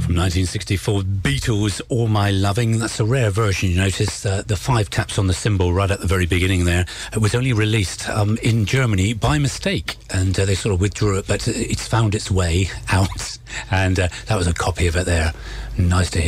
From 1964, Beatles, All My Loving. That's a rare version, you notice. The 5 taps on the cymbal right at the very beginning there. It was only released in Germany by mistake, and they sort of withdrew it, but it's found its way out, and that was a copy of it there. Nice to hear.